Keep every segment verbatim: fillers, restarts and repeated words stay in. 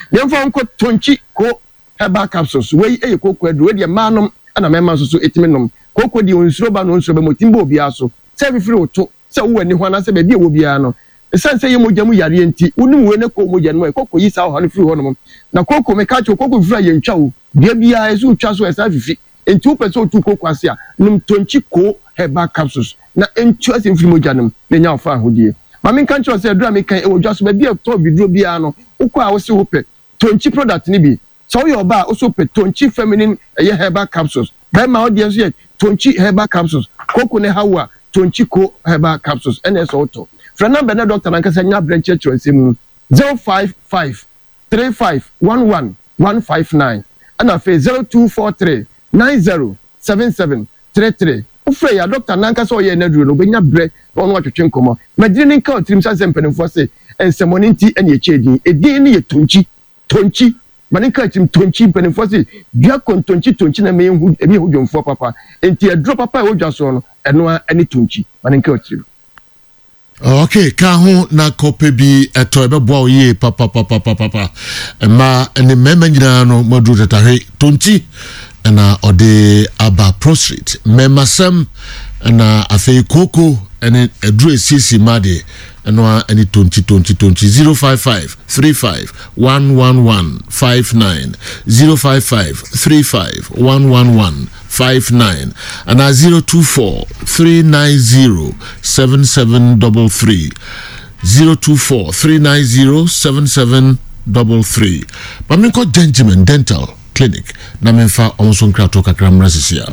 Therefore, uncle Tonchi ko herbal capsules. We a cocoa, do the manum and a member so etiminum. Cocoa di unsroba non sobe motimbo biaso. Seven free to so when you want to say baby will be ano. The sense say you mojamu yarienti, unu wene ko mojanwe, cocoa is our honey free honor. Now cocoa me catch your cocoa fry and chow. Dear be I so chasso as I fit. And two person two cocoa asia. Num Tonchi ko herbal capsules. Na interest in free mojanum. Then you found who dear. Mammy can't you say a drama can it just be a top video biano. Ukwa was so hope. Tonchi product nibi. So your bar also pay Tonchi feminine herbal capsules. By my audience yet, Tonchi herbal capsules. Coco ne hawa, Tonchi ko herbal capsules. N S auto. Frana Bena Doctor Nankasanya branch choice zero five five three five one one one five nine. And a face zero two four three nine zero seven seven three three. Ufreya Doctor Nankaso ye nedru no benya bre on what you chinkomo. Madinin ka trim sa sempen for say and semoninti and ye chedi. E di ni ye Tonchi. Tonchi. Maninka tim Tonchi pen for say dia kon Tonchi Tonchi na me hu emi hu dwon for papa. Enti e drop papa e odwa so no eno ani Tonchi. Maninka trim. Okay, kaho na kope bi eto ebe boa ye papa papa papa papa. Ma ene mema nyina no modu tetahe Tonchi na ode aba prostrate. Mema sem na afei koko ene edru esisi made eno ani Tonchi Tonchi Tonchi zero five five three five one one one five nine zero five five three five one one one five nine and a zero two four three nine zero seven seven double three zero two four three nine zero seven seven double three. Paminko Gentleman Dental Clinic na menfa onso nkra to kakra mrasisia.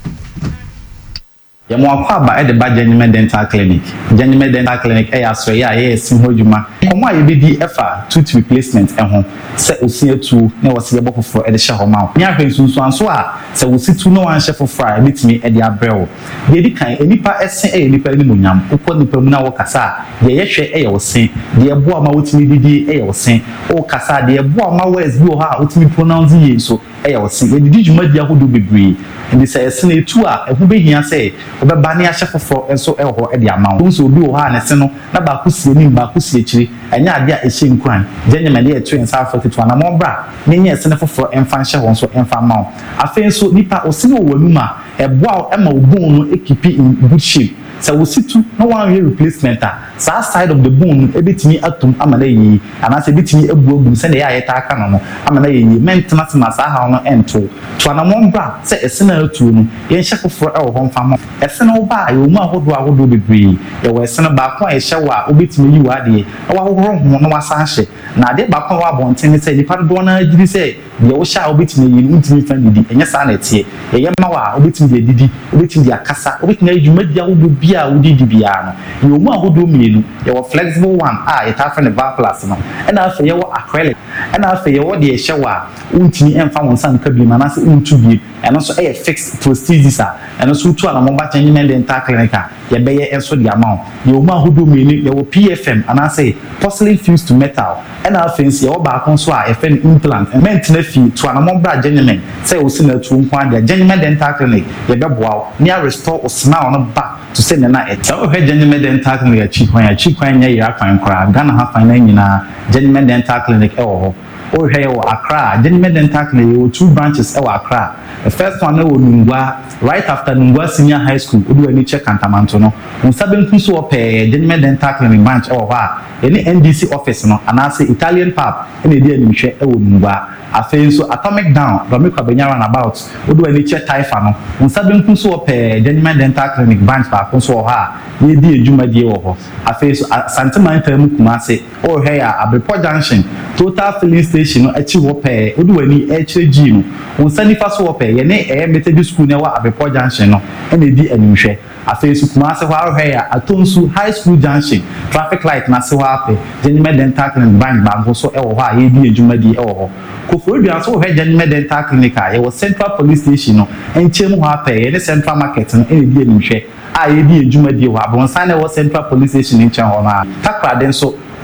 Ya mo akwa ba e de ba Gentleman Dental Clinic. Gentleman Dental Clinic e aso ya ye sim hodwuma. Komo aye be di efa tooth replacement e ho. Se osi etu na wo se boko fo e de hye ho ma. Nya hwe sunsu anso a se wo situ no wan hye fofra e bitimi e de abrewo. Ye di kan enipa ese e enipa ni munyam. Ukọ nipa mu na wo kasa. Ye ye hwe e ye wo sen. De ebo ama wotimi didi e ye wo sen. O kasa de ebo ama words bi o ha wotimi pronounce ye so e ye wo sen. Ye didi djuma dia hodo bebre. Ndi se ese na etu a e hu be hia se obeba ne ahye fofo enso e ho e de amawo so obi o ha ne se no na ba ku sie ni ba ku sie chiri enya ade a ehye nkwan Gentleman de etu ensa afoti to na mo bra ne nya ese ne fofo emfa hye ho so emfa mawo afen so nipa osine o wanuma e boa e ma obon no ekipi in good shape so we situ no one year replacement a sa side of the bone e betimi atum amana yi ana se betimi ebuobu se ne ya yeta aka no amana yi maintenance na sa ha no ento to na mo bra se ese na atu no ye hye fofo e wo ho mfa ma ese na oba ye mu ahodo ahodo bebre ye wo ese na ba kwa ye hye wa obetimi yi wa de e wa hohoro ho no wasa hye na de ba kwa wa bonten se nipa do na agiri se ye wo hye obetimi yi ntimi fa didi enya sa na etie ye ma wa obetimi de didi obetimi de akasa obetimi adwuma dia ahodo bia wodi dibia no ye mu ahodo mienu ye wo flexible one ah it have ne va plus no and afa ye wo acrylic and afa ye wo de hye wa untimi emfa wonsa nka bi ma na se untu bi eno so e fixed prosthesis a eno so tu ana mo ba Gentleman Dental Clinic ye be ye enso de amount ye mu ahodo mienu ye wo P F M and I say porcelain fused to metal and afa nsi ye wo ba kon so a e fe implant and maintenance fee to ana mo bra Gentleman say wo sina tu nkwa de Gentleman Dental Clinic ye be boa near restore o smile no back to say na e so he Gentleman Dental Clinic ya chi kwan ya chi kwan nya ya kwan kora Ghana ha fan na nyina Gentleman Dental Clinic e wo ho o he wo Accra Gentleman Dental Clinic wo two branches e wo Accra the first one wo Nungwa right after Nungwa Senior High School odu ani check Kantamanto no unsaben kuso wo pe Gentleman Dental Clinic branch e wo ha any N D C office no and I say Italian pub e na di ani hwe e wo Nungwa afen so Atomic Down Domi Kwabenya about odu ani check Taifa no unsaben kuso wo pe Gentleman Dental Clinic branch ba kuso wo ha ye di adwuma die wo ho afen so Santeman Tamu Kumase o he ya Abepo Junction Total Filling Station no achi wo pe odu ani H G no unsani fa so wo pe ye ne e Methodist School ne wa Abepo Junction no e na di ani hwe afen so Kumase ho a he ya Atonsu High School Junction traffic light na se ho ape Gentleman Dental Clinic branch ba go so e wo ho a ye di adwuma die e wo ho Kofor bi aso he Gentleman Dental Clinic a ye wo Central Police Station no enchem ho ape ye ne Central Market no e na di ani hwe a ye di adwuma die wo abonsan ne wo Central Police Station in chen ho na takra den so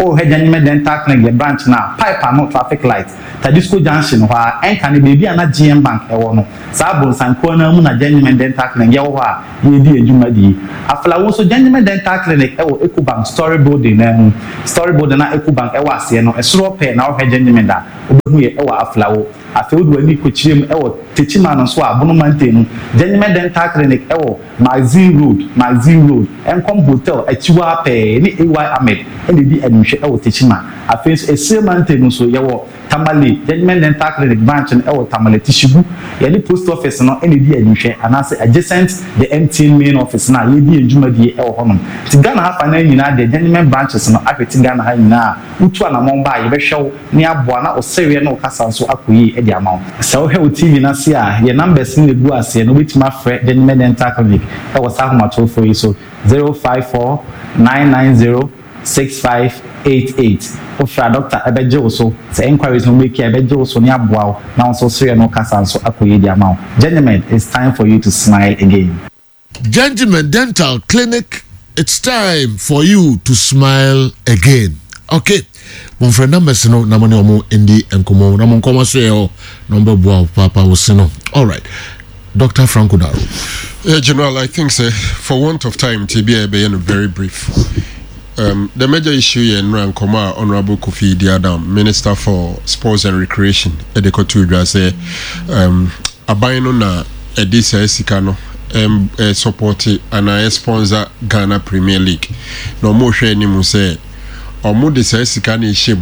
oh he Genuine Dental Clinic the branch na pipe and no traffic light Tadisco Junction wha enka ne baby na G M Bank e wo no saa bon sanko na mu na Genuine Dental Clinic ye wo ha ye di adwuma di afla wo so Genuine Dental Clinic e wo Ecobank Story Building na mu Story Building na Ecobank e wo ase no e soro pe na wo he Genuine da obehu ye e wo afla wo afewu do ani kochirem e wo techima no so abono mantenu Genuine Dental Clinic e wo Magazine Road Magazine Road Enkom Hotel achiwa pe ni A Y Ahmed e di adwuhwe e wo techima afenso e se mantenu so ye wo Tamale Genuine Dental Clinic branch e wo Tamale Tishibu ye ni post office no e di adwuhwe anase adjacent the M T N main office na ye di adwuma di e wo honom tigana hafa na nyina de Genuine branches no afeti Ghana ha nyina utu ana momba ye be hwew ni aboa na osewe na okasa so akoyi e di amaw so he T V na se a ye numbers ni gu ase no bitima frɛ Genuine Dental Clinic e wo sa homa to for you so zero five four nine nine zero six five eight eight ofra doctor ebeje wo so say inquiries no make ebeje wo so ni aboa na so sere no kasa so akoyi di amaw Genuine, it's time for you to smile again. Genuine Dental Clinic, it's time for you to smile again. Okay. Mon friend numbers no na money omo indi enkomo na mon koma so e number boa papa wo sino. All right. Doctor Franco Daro. Yeah, General, I think say for want of time to be be very brief. Um, the major issue here in Rankoma, Honorable Kofi Diadam, Minister for Sports and Recreation, Edekotu say um abayino na edisa esikano um uh, support and I sponsor Ghana Premier League. No more share ni mu say omo de say sikano ishim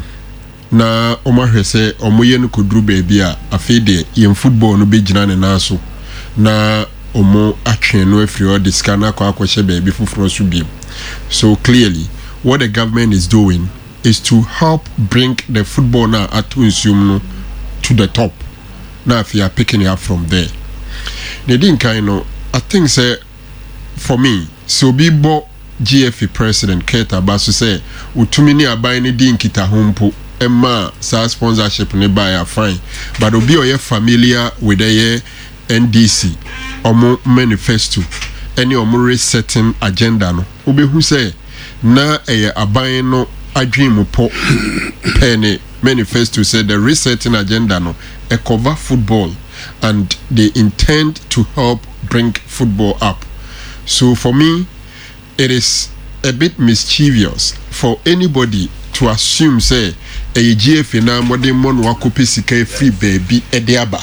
na omo hwe say omo ye no kodru baby a afede yem football no be gina ne naso na omo atwe no afri o de sikana kwa akwhye baby fufuro so biem. So clearly what the government is doing is to help bring the football now at Unsum to the top. Now if you are picking it up from there. They didn't kind of I think say for me so be bo G F A president Keta Basu say utumi ni abai ni din kita humpo emma sa sponsorship ne buy fine but obi oye familiar with the N D C omo manifesto any omo resetting agenda no obi hu say na eye abai no adwin po penny manifesto said the resetting agenda no e cover football and they intend to help bring football up. So for me it is a bit mischievous for anybody to assume say a G F A na modern mon wakopi sika free baby ediaba.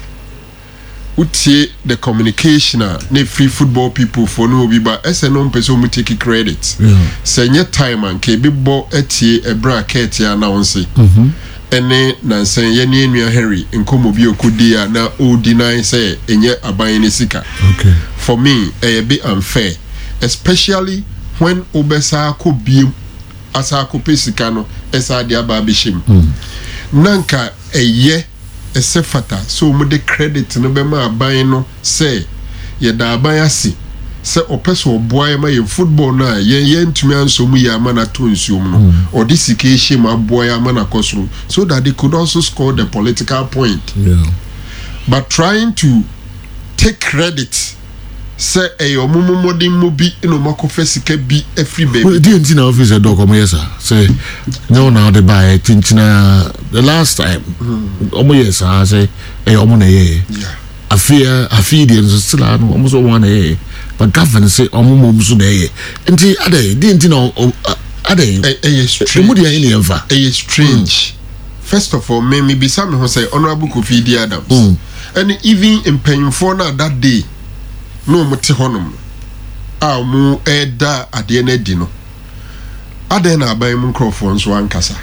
Utie the communication na free football people for no be ba S N O person mu take credit. Say nye time and ke bibo etie e bra ket ya announce. Mhm. Ene na say ye ne nua Henry nkomo bi okudi ya na o deny say enye aban ne sika. Okay. For me e be unfair. Especially when obesa ko biem asa ko pesika no esa dia ba bishim mm. nanka eye esefata so mo de credit no be ma aban no say ye da aban asi say opeso oboa ma ye football na ye ye ntumi anso mu ya ma na to nsuom no mm. or this ike ma boa ya ma na kosoro so that they could also score the political point. Yeah. But trying to take credit say e yo mumumodin mo bi ino makofa sika bi every baby di enti na office doc omo yesa say no na dey buy tintina the last time omo yesa say e omo na ye afia afia di nso sila no omo so wan na but government say omo mom so na ye enti ade di enti na ade e strange omo di ye ne mfa e strange. First of all me me be some who say Honorable Kofi Diadam mm. and even in paying for na that day no muti honum a mu eda ade na di no ade na aban mu microphone so ankasa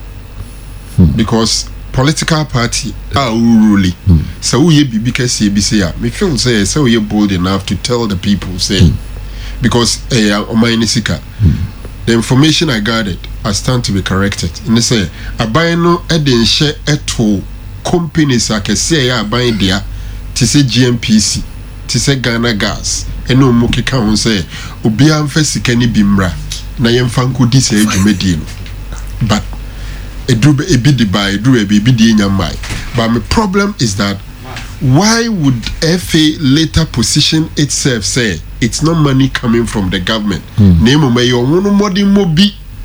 because political party are really hmm. so we bibi kase bi say me feel say so we bold enough to tell the people say hmm. because eh o mine sika the information I gathered I stand to be corrected and they say aban no e de nhye eto companies akese ya aban dia ti say G M P C ti say Ghana Gas eno mo keka won say obi amfa sika ni bimra na yemfa nkodi say adwumadi no but edru e bi di buy edru e bi di nyamai. But my problem is that why would F A later position itself say it's not money coming from the government? Name me your one modern mobi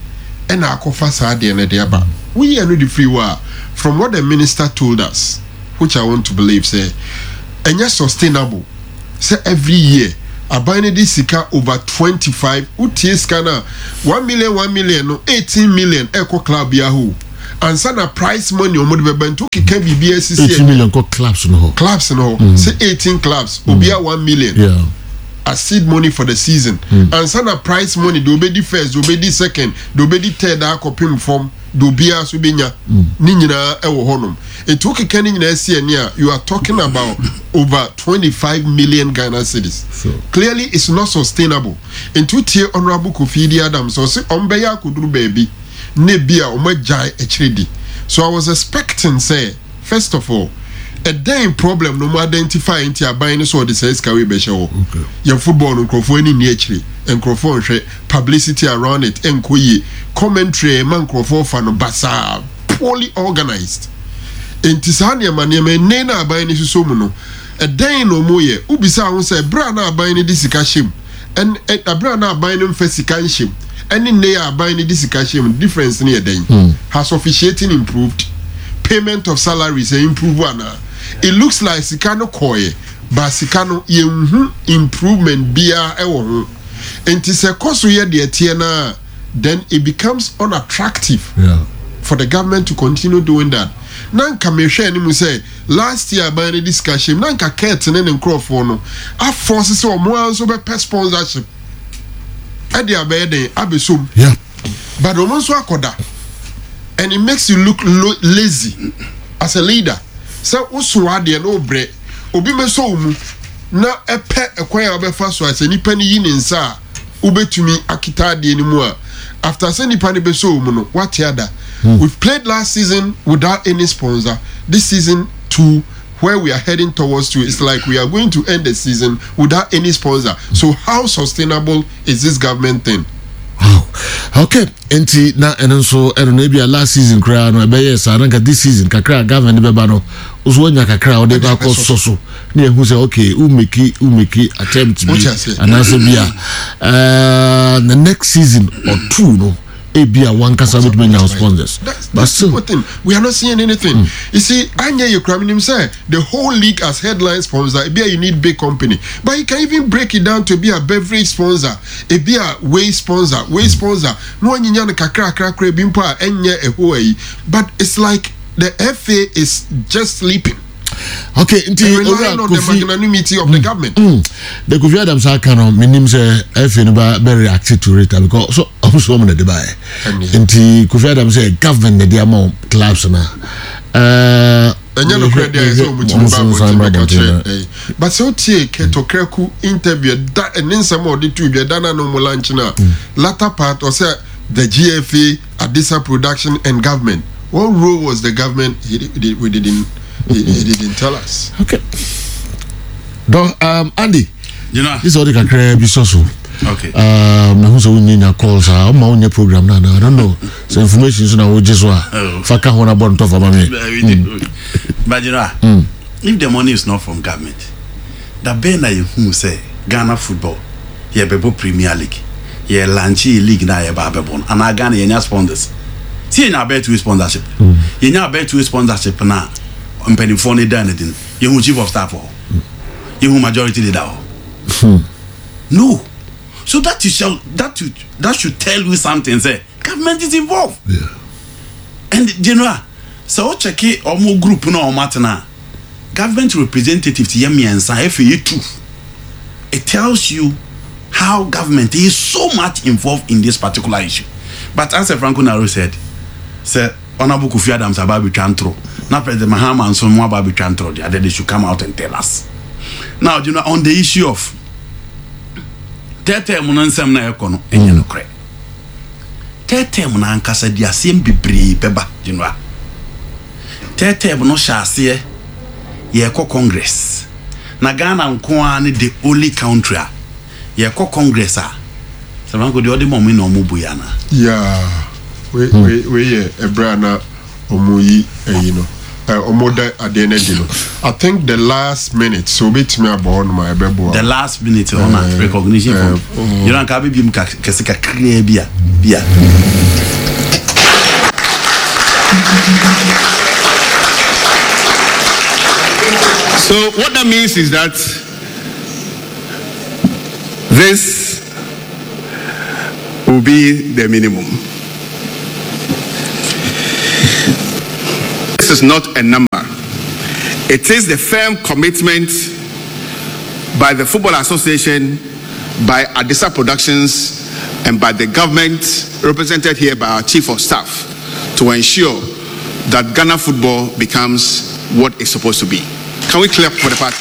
and akofa saa de na de aba we are no the free wa from what the minister told us, which I want to believe say enya sustainable say every year abane di sika over twenty-five utie sika na one million one million no eighteen million eco club yahoo and sana price money omo de beben to kika bibia sisi eighteen million ko clubs no clubs no mm. say eighteen clubs mm. obia one million yeah as seed money for the season mm. and sana price money do be the first do be the second do be the third akopim form do bia so benya ni nyina e wo honom etu kika ni nyina esi eni a you are talking about over twenty-five million Ghana cedis. So clearly it's not sustainable. Into tie honorable Kofi Adams so say ombeya akuduru baby ne bia omajai echiredi. So I was expecting say first of all a damn problem no more identify into a buying so the says kawe be show. Your football no crofo ni ni echiri enkrofo nhwe publicity around it enkoyi commentary man crofo fa no basa poorly organized. Intisani ya manieme nena abayini susomu no a day no moye ubisa ho say bra na abayini disika shim and a bra na abayini mfesika shim any ne abayini disika shim difference ni eden mm. has officiating improved, payment of salaries improve ana. It looks like sikano koye but sikano yenhu improvement bia ewo ho enti se koso ye de tie na then it becomes unattractive yeah. for the government to continue doing that. Nanka me hwe ni mu say last year by the discussion nanka Kurt ne nkrofo no a force say omo anso be sponsorship e dey abeden abesom yeah but omo anso akoda and it makes you look lo lazy as a leader. So uso ade no bre obi me so mu na epe ekwan obefa so as nipa ni yi ne nsa ubetumi akita ade ni mu a after say nipa ni be so mu no what other. Mm. We've played last season without any sponsor. This season too, where we are heading towards to, it's like we are going to end the season without any sponsor. So how sustainable is this government thing? Wow. Okay. Enti na enso eno na bia last season kra no ebe yes anka this season kakra government be ba no uso nya kakra o de ba ko soso na ehu say okay u make u make attempt bi anase bia uh the next season or two no Ebia one kasa with many sponsors. That's, that's still thing. We are not seeing anything. Mm. You see, Anya Ukrainian say the whole league as headline sponsor. Ebia you need big company, but you can even break it down to be a beverage sponsor, Ebia way sponsor, way mm. sponsor. No one nyanya kakra kakra bimpa enye ehoi. But it's like the F A is just sleeping. Okay, until relying on the magnanimity of the government. Mm. The Kofi Adams akano minim say F A no ba very reactive to it because so I'm so many buy. Until Kofi Adams say government dey among clubs na. Uh enya no credit is so much about but so tie Ketokreku interview that and in some of the two dana no mo lunch na latter part or say the G F A Adisa production and government. What role was the government he, he, we didn't He, he didn't tell us. Okay. Don um Andy. You know. This is all the kakra bisoso. Okay. Um na who we need calls ah ma on your program na I don't know. So information so na wo jesu a. Faka ho na bon to for me. But you know, mm. if the money is not from government, the ben na you who say Ghana football, ye bebo Premier League, ye Lanchi League na ye ba bebo. And I Ghana ye sponsors. See na bet to sponsorship. Ye na bet to sponsorship na. Mpenifo ne dan edin you who chief of staff or you who majority leader hmm. No, so that you shall that you that should tell you something. Say government is involved, yeah. And general so check it or more group no matter na government representatives yemi and F A too. It tells you how government is so much involved in this particular issue. But as Franco Naro said, sir, Honorable Kofi Adams about Chantro. Now President Mahama and some more about Chantro. They should come out and tell us. Now, you know, on the issue of Tete Munansam na Econo, and you know, crack. Tete Munankasa, the same be beba, you know. Tete Munosha, ye co Congress. Nagana and Kwan, the only country. Ye co Congress. Someone could do the moment no Mubuyana. Yeah. We we we a brana omuyi you know omoda adene dino. I think the last minute so bit me about my bebo. The last minute on uh, recognition uh, from uh, you don't have be kesi ka clear bia bia So what that means is that this will be the minimum. This is not a number. It is the firm commitment by the Football Association, by Adisa Productions, and by the government, represented here by our Chief of Staff, to ensure that Ghana football becomes what it's supposed to be. Can we clap for the party?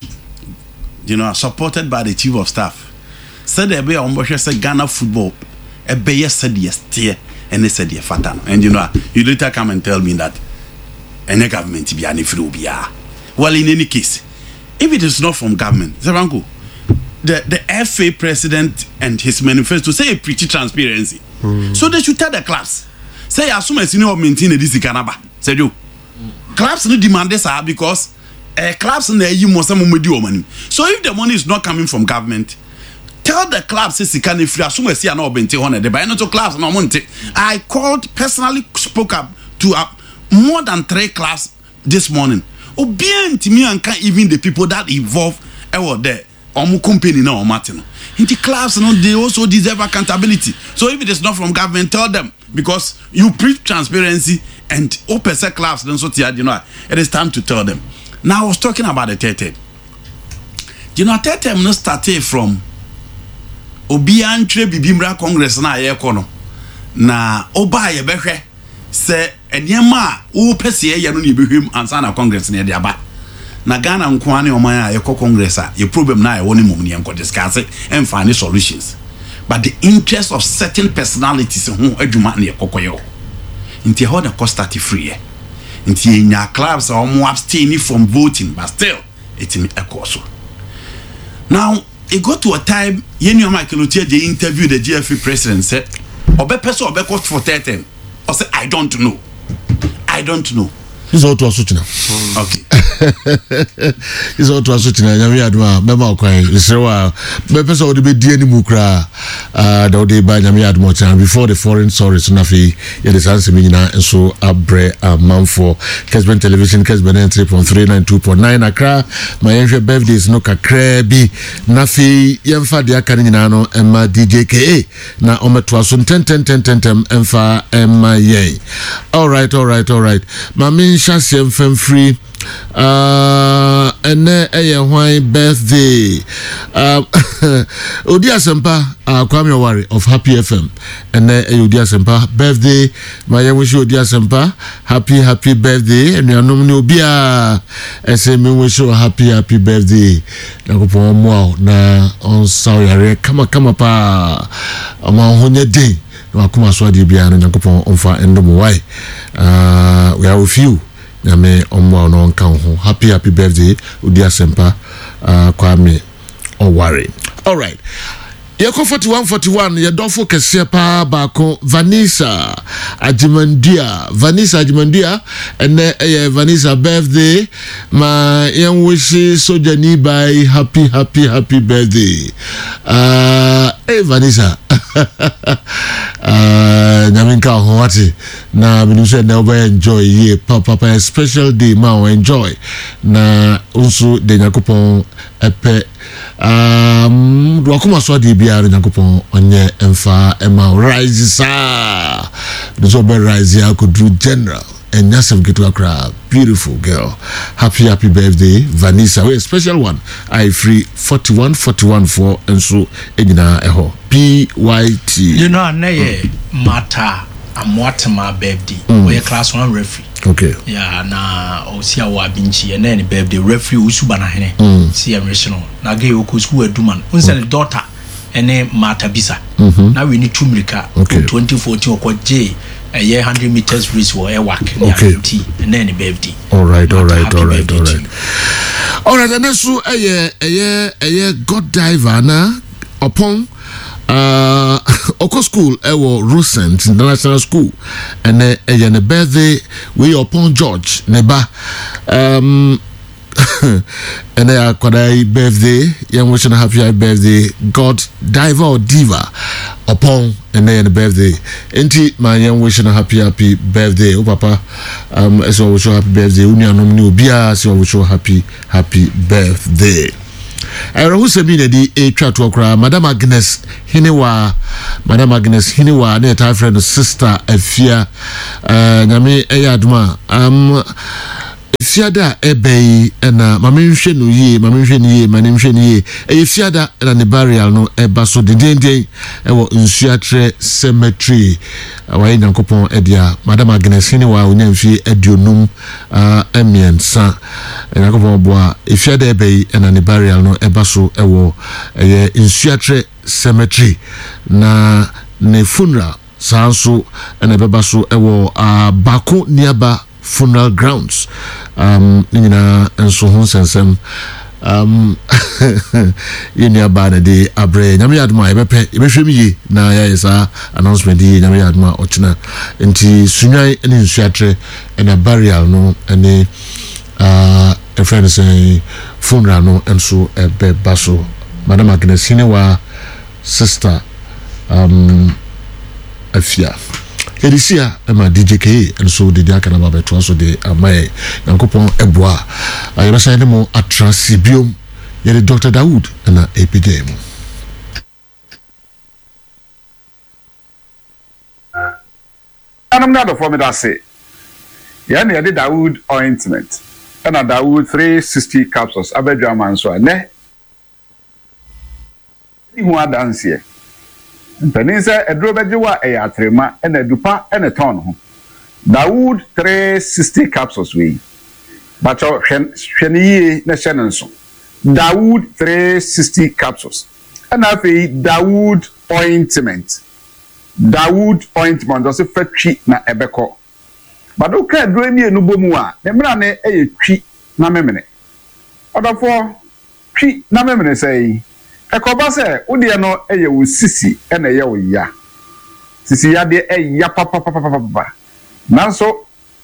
You know, supported by the Chief of Staff. Said there be a say Ghana football, a be said yes, and they said yes, fatan. And you know, you later come and tell me that any government be any free be. Well, in any case, if it is not from government, Zerango, the the F A president and his manifesto say preach transparency. Mm. So they should tell the clubs. Say as soon as you know maintain this Canaba. Say you. Clubs no demand this because uh, clubs in the you must have money. So if the money is not coming from government, tell the clubs say can if as soon as you are not maintain one the buy not to clubs no money. I called personally spoke up to uh, more than three clubs this morning. Obien to me and can't even the people that involved ever there. Omu company now Martin. In the clubs, you know, they also deserve accountability. So if it is not from government, tell them because you preach transparency and open set clubs. Then so you know, it is time to tell them. Now I was talking about the third. You know, third term no started from Obian Trebi Bimra Congress na ye kono na oba ye behwe se enyema wo pese ye no ne behwem ansa na Congress na de aba. Na Ghana nkwane oman a yeko Congress a your problem na e woni mum ne enko discuss and find solutions, but the interest of certain personalities who adwuma na yekokoyo nti how the cost start free nti nya clubs are more abstaining from voting but still it in so. Now it got to a time Yenio Michael Otie the interview the G F A president said obepeso obekot for thirteen or say I don't know I don't know. This is all to a suitina. Okay. This is all to a suitina. Yami adma mema okwan. Isrewa me pesa odi be di ani mukra ah da odi ba yami admo chan before the foreign stories na fi ye the sanse mi nyina enso abre amanfo Kesben television Kesben three point three nine two point nine Accra my yenhwe birthdays no kakra bi na fi yemfa de aka nyina no emma D J K A na ometo aso ten ten ten ten ten emfa emma yen. All right all right all right. Mami Shasem fem free uh and a wine birthday um Odi Asempa uh Kwame Oware of Happy F M and Odi Asempa birthday my wish Odi Asempa happy happy birthday and your nominee obia ese me wish you happy happy birthday na ko po mo na on saw yare kama kama pa ama honye den na akuma so ade bia na Nyankopon onfa endom wai uh we are with you Yame omwa no nka ho happy happy birthday Odi Asempa uh Kwame Oware. All right. Yeko forty-one forty-one ye dofo kese pa baako Vanessa Ajimandia Vanessa Ajimandia ene eh Vanessa birthday ma yen wish sojani by happy happy happy birthday uh eh Vanessa uh nyaminka ho wati na binuse na oba enjoy ye papa papa special day ma enjoy na unsu de Yakupon epe um do akoma so de bia Yakupon onye emfa ema rise sa do so be rise ya could do general and Yasem get to Accra. Beautiful girl. Happy happy birthday Vanessa. We a special one. I free forty-one forty-one for and so ejina eho P Y T. You know na matter amwatema birthday. We class one referee. Okay. Yeah, na osia wa binchi and then birthday referee usuba na hene. See original. Na ge oku school eduman. Unse daughter ene mata bisa. Now we need two milika. Okay. twenty fourteen okwa J a year one hundred meters race for air work. Okay. And then birthday. All right, all right, all right, all right. All right, and so a year, a year, a year God diver na upon uh Oko school ewo Rosent International School and a year birthday we upon George neba um and I could I birthday, young wishing a happy birthday, God diver or diva upon and then the birthday. Ain't my young wishing a happy happy birthday, oh papa. Um as well wish you happy birthday, Unia no new beer, so wish you happy happy birthday. I also mean the a chat to okra, Madam Agnes Hinewa, Madam Agnes Hinewa, ne ta friend sister Efia, uh, Nyame Eyadma, um, Fiada Ebe, and uh, Mammy Shenu ye, Mammy Shenu ye, my name Shenu ye, a Fiada and the burial no, a basso de dende, a wo Unsiatre cemetery, a way in Copon Edia, Madam Agnes Hinewa, Unemfi Edionum, uh, Emian San, and I go bois, if Fiada Ebe and the burial no, a basso, a wo, a Unsiatre cemetery, na ne funeral, Sanso, and a babasso, a wo, a Baku nearby. Funeral grounds um nina enso ho sensem um yenya ba na de abre nyame adma ebepe ebehwem yi na ya isa announcement yi nyame adma ochina enti sunwan ene nsuatre ena burial no ene uh a friend say funeral no enso ebe baso Madam Agnes Hinewa sister um Afia Edisia ema D J K and so the dia kana ba beto so de amaye yankopon eboa ayebasa ne mo atrasibium ye Doctor Dawood na A P J mu anam na do for me that say ya na the Dawood ointment and a Dawood three sixty capsules abedwa man so ne ihu adanse e mpani se edro bejewa e atrema ena dupa ena ton ho Dawood three sixty capsules we bacho hwene yi na hye nso Dawood three sixty capsules ena fe Dawood ointment Dawood ointment do se fatwi na ebeko bado ka edro emi enu bomu a ne mra ne eye twi na memene odafo twi na memene sei ekoba se udi no eye wo sisi ena ye wo ya sisi ya de e ya papa papa papa nanso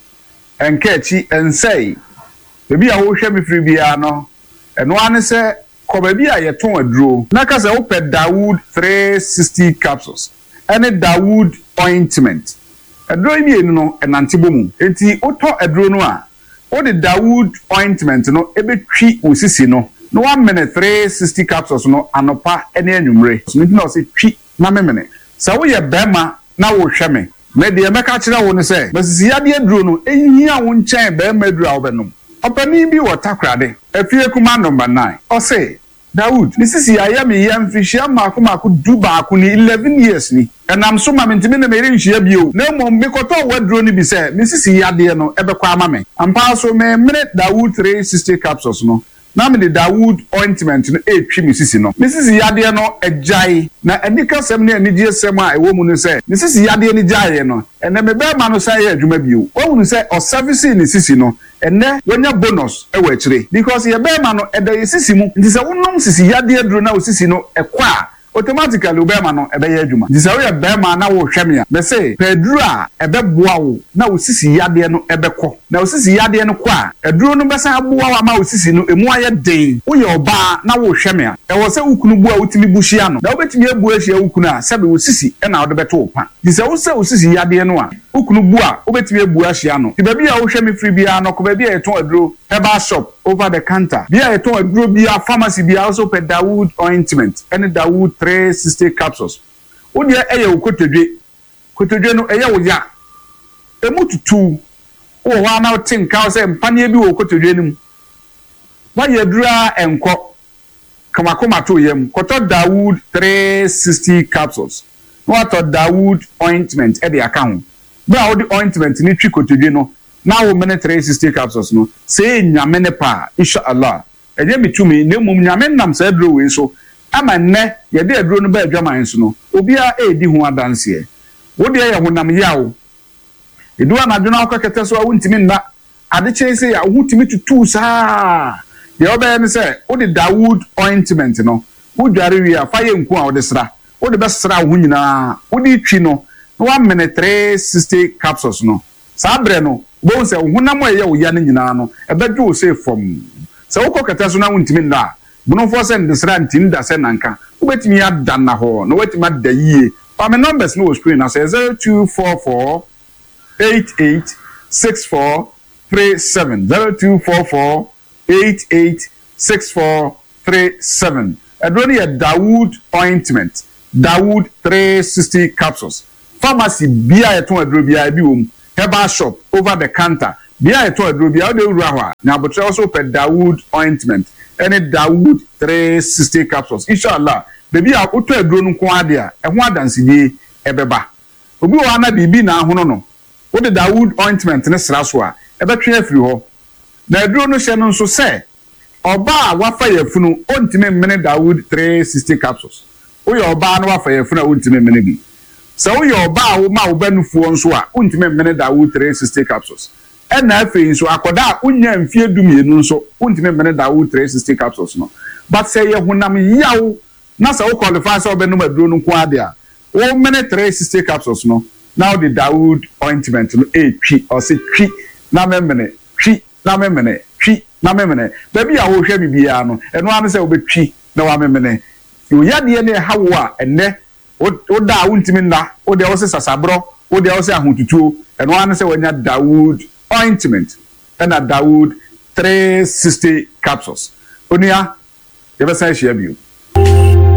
enkechi ensei bebi a wo hwe me firi bia no eno ane se ko bebi a ye ton aduro na ka se wo pe Dawood three sixty capsules ene Dawood ointment aduro mi enu no enante bomu enti oto aduro no a wo de Dawood ointment no ebetwi wo sisi no no one minute three sixty capsules no anopa ene anwumre so nti na se twi na memene sa wo ye bema na wo hweme me de emeka kire wo ne se basisi ya de aduro no ehia wo nchen bema aduro a wo benom opani bi wo takrade afie kuma number nine o say Dawood this is ya ya me yam fishia mako mako du baako ni eleven years ni enam so ma mentime na mere nhia bio na mom me koto waduro ni bi se me sisi ya de no ebekwa ama me ampa so me minute Dawood three sixty capsules no na me the Dawood ointment no e twi misisi no misisi yade no ejai na anika sem ne anigye sem a ewo mu no se misisi yade ni jaye no ene me be ma no sai adwuma bio wo mu se o service ni sisi no ene wonya bonus e wa kire because ye be ma no eda ye sisi mu nti se wonom sisi yade aduro na o sisi no ekwa automatically ube ma no ebe ye adwuma nti se wo ye be ma na wo hweme a be se pedru a ebe boa wo na wo sisi yade no ebe kɔ na wo sisi yade no kɔ a aduro no be sa boa wa ma wo sisi no emu aye den wo ye oba na wo hweme a e wo se ukunu bu a wotimi buhia no na wo betimi ebu ahia ukunu a se be wo sisi e na wo de beto pa nti se wo se wo sisi yade no a ukunu bu a wo betimi ebu ahia no ti ba bia wo hweme free bia no ko ba bia eton aduro herbal shop over the counter bia eton aduro bia pharmacy bia also pe Dawood ointment any Dawood three sixty capsules wo de eye wo kotodwe kotodwe no eye wo ya emututu wo wa na tinka se mpane bi wo kotodwe nim wa ye dura enko kamakoma to yem koto Dawood three sixty capsules no ato Dawood ointment e de account bra wo de ointment ni twi kotodwe no na wo mene three sixty capsules no se nyame ne pa inshallah enye mitumi ne mum nyame nam sa duro we so ama ne ye de aduro no ba adwaman so no obia e di ho adanse wo de ye honam yawo edu anadwona akakete so a wontimi nna ade chense ya wo timi tutu saa ye oba ne se wo de Dawood ointment no wo dware wi a fa ye nku a wo de sra wo de be sra ho nyina wo de twi no one minute three sixty capsules no saa bre no bo se honam ye wo ya ne nyina no e be dwo se from sɛ wokɔ kɛtɛ so na wontimi nda a bonofo sɛ ndesra ntim da sɛ nanka wobɛtumi ada na hɔ na wobɛtumi ada yie pa me numbers no wɔ screen na sɛ zero two four four eight eight six four three seven zero two four four eight eight six four three seven ɛduro no yɛ Dawood ointment Dawood three sixty capsules pharmacy bia yɛtɔn aduro bia bi wɔ mu herbal shop over the counter bia yɛtɔn aduro bia wode wura hɔ a na abotrɛ also pɛ Dawood ointment ɛne Dawood three sixty capsules inshallah bebi a wotɔ aduro no nko ade a ɛho adansedie ɛbɛba obi wɔ ana biribi na ahono no wode Dawood ointment ne sra so a ɛbɛtwe afiri hɔ na aduro no hyɛ no nso sɛ ɔba a wafa yɛfunu ontime mmene Dawood three sixty capsules woyɛ ɔba no wafa yɛfunu a ontime mmene bi sɛ woyɛ ɔba a woma wo banufuo nso a ontime mmene Dawood three sixty capsules ɛna afei nso akɔda a wonya mfie dumienu nso ontime mmene Dawood three sixty capsules no but sɛ yɛ honam yaw na sɛ wo qualify sɛ wobɛnom aduro no nko ade a wo mmene three sixty capsules no now the Dawood ointment no e twi ɔse twi na memene twi na memene twi na memene baby a wo hwɛ bibia no ɛno ane sɛ wobɛtwi na wa memene yo yadeɛ ne hawo a ɛnɛ wo da wo ntimi nda wo de wo se sasabro wo de wo se ahotutuo ɛno ane sɛ wanya Dawood ointment ɛna Dawood three sixty capsules onia yɛbɛsa hyia bio